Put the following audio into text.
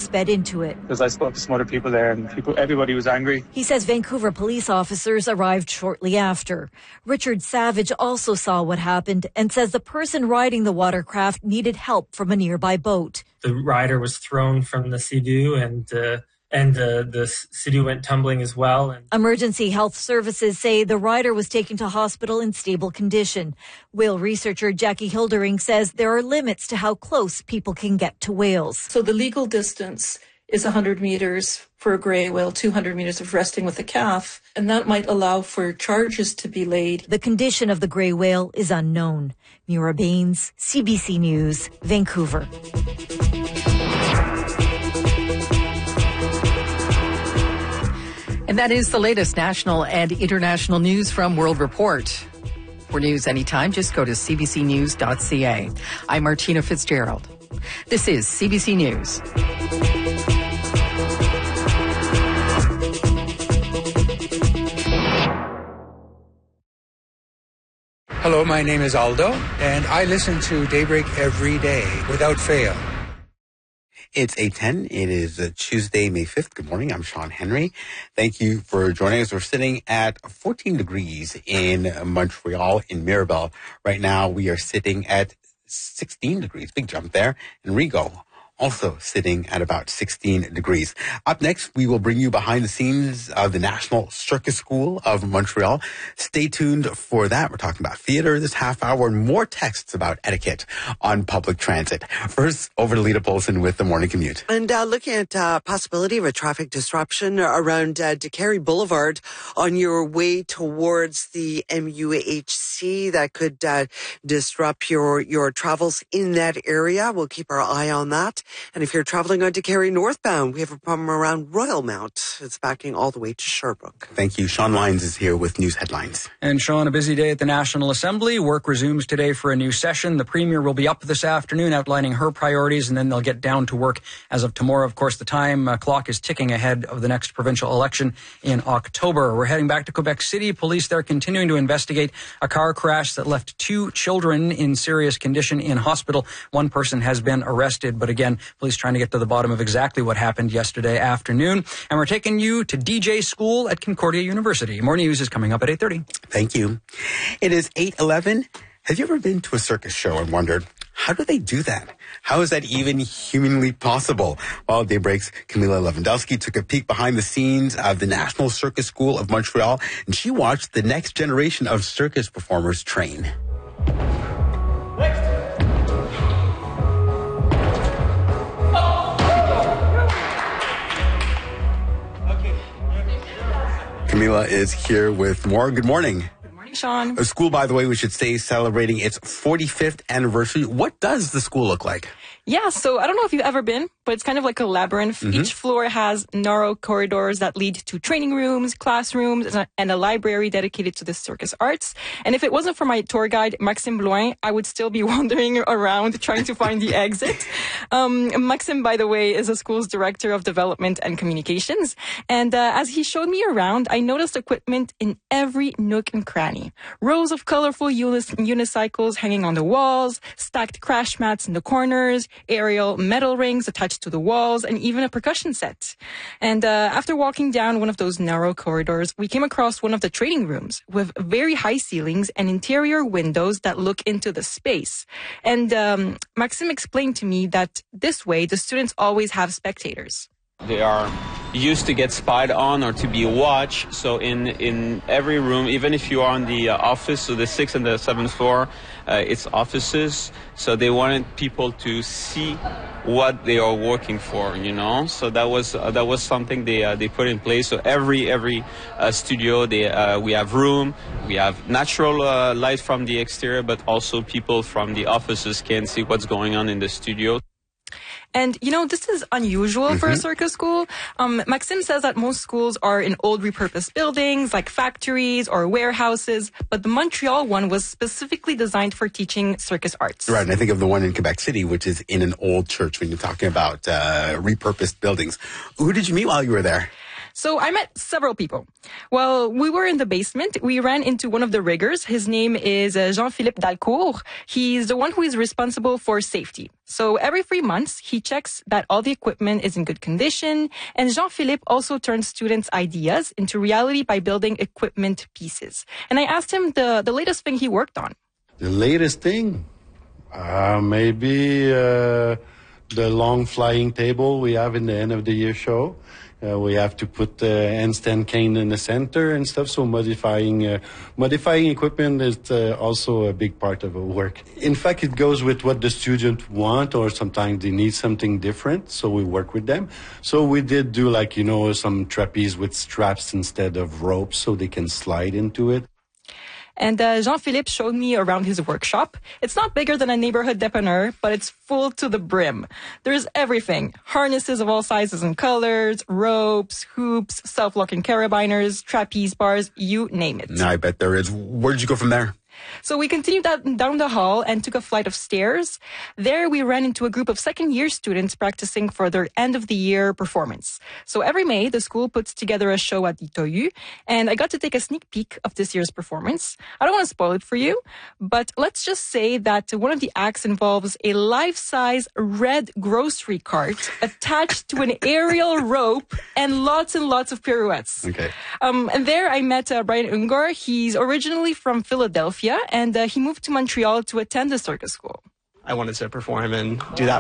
sped into it. Because I spoke to some other people there and everybody was angry. He says Vancouver police officers arrived shortly after. Richard Savage also saw what happened and says the person riding the watercraft needed help from a nearby boat. The rider was thrown from the Sea-Doo and the Sea-Doo went tumbling as well. Emergency health services say the rider was taken to hospital in stable condition. Whale researcher Jackie Hildering says there are limits to how close people can get to whales. So the legal distance is 100 meters for a grey whale, 200 meters of resting with a calf, and that might allow for charges to be laid. The condition of the grey whale is unknown. Mira Baines, CBC News, Vancouver. And that is the latest national and international news from World Report. For news anytime, just go to cbcnews.ca. I'm Martina Fitzgerald. This is CBC News. Hello, my name is Aldo, and I listen to Daybreak every day without fail. It's 8:10. It is Tuesday, May 5th. Good morning. I'm Sean Henry. Thank you for joining us. We're sitting at 14 degrees in Montreal, in Mirabel. Right now, we are sitting at 16 degrees. Big jump there. In Rigaud, also sitting at about 16 degrees. Up next, we will bring you behind the scenes of the National Circus School of Montreal. Stay tuned for that. We're talking about theater this half hour and more texts about etiquette on public transit. First, over to Lita Polson with the Morning Commute. And looking at possibility of a traffic disruption around DeCarry Boulevard on your way towards the MUHC that could disrupt your travels in that area. We'll keep our eye on that. And if you're traveling on DeCarry northbound, we have a problem around Royal Mount. It's backing all the way to Sherbrooke. Thank you. Sean Lyons is here with news headlines. And Sean, a busy day at the National Assembly. Work resumes today for a new session. The Premier will be up this afternoon outlining her priorities, and then they'll get down to work as of tomorrow. Of course, the time clock is ticking ahead of the next provincial election in October. We're heading back to Quebec City. Police there continuing to investigate a car crash that left 2 children in serious condition in hospital. One person has been arrested, but again, police trying to get to the bottom of exactly what happened yesterday afternoon. And we're taking you to DJ School at Concordia University. More news is coming up at 8:30. Thank you. It is 8:11. Have you ever been to a circus show and wondered, how do they do that? How is that even humanly possible? Well, Daybreak's Camila Lewandowski took a peek behind the scenes of the National Circus School of Montreal, and she watched the next generation of circus performers train. Camila is here with more. Good morning. Good morning, Sean. A school, by the way, we should say, celebrating its 45th anniversary. What does the school look like? Yeah, so I don't know if you've ever been, but it's kind of like a labyrinth. Mm-hmm. Each floor has narrow corridors that lead to training rooms, classrooms, and a library dedicated to the circus arts. And if it wasn't for my tour guide, Maxime Bloin, I would still be wandering around trying to find the exit. Maxime, by the way, is the school's director of development and communications. And as he showed me around, I noticed equipment in every nook and cranny. Rows of colorful unicycles hanging on the walls, stacked crash mats in the corners, aerial metal rings attached to the walls, and even a percussion set. And after walking down one of those narrow corridors, we came across one of the training rooms with very high ceilings and interior windows that look into the space. And Maxime explained to me that this way, the students always have spectators. They are used to get spied on or to be watched. So in every room, even if you are on the office, so the 6th and the 7th floor, it's offices. So they wanted people to see what they are working for, you know. So that was something they put in place. So every studio, we have room, we have natural light from the exterior, but also people from the offices can see what's going on in the studio. And, you know, this is unusual for a circus school. Maxime says that most schools are in old repurposed buildings like factories or warehouses, but the Montreal one was specifically designed for teaching circus arts. Right, and I think of the one in Quebec City, which is in an old church when you're talking about repurposed buildings. Who did you meet while you were there? So I met several people. While we were in the basement, we ran into one of the riggers. His name is Jean-Philippe Dalcourt. He's the one who is responsible for safety. So every 3 months, he checks that all the equipment is in good condition. And Jean-Philippe also turns students' ideas into reality by building equipment pieces. And I asked him the latest thing he worked on. The latest thing? Maybe the long flying table we have in the end of the year show. We have to put the handstand cane in the center and stuff. So modifying equipment is also a big part of our work. In fact, it goes with what the students want, or sometimes they need something different. So we work with them. So we did do some trapeze with straps instead of ropes so they can slide into it. And Jean-Philippe showed me around his workshop. It's not bigger than a neighborhood dépanneur, but it's full to the brim. There's everything. Harnesses of all sizes and colors, ropes, hoops, self-locking carabiners, trapeze bars, you name it. I bet there is. Where did you go from there? So we continued down the hall and took a flight of stairs. There we ran into a group of second-year students practicing for their end-of-the-year performance. So every May, the school puts together a show at the Tohu, and I got to take a sneak peek of this year's performance. I don't want to spoil it for you, but let's just say that one of the acts involves a life-size red grocery cart attached to an aerial rope and lots of pirouettes. Okay. And there I met Brian Ungor. He's originally from Philadelphia, and he moved to Montreal to attend the circus school. I wanted to perform and do that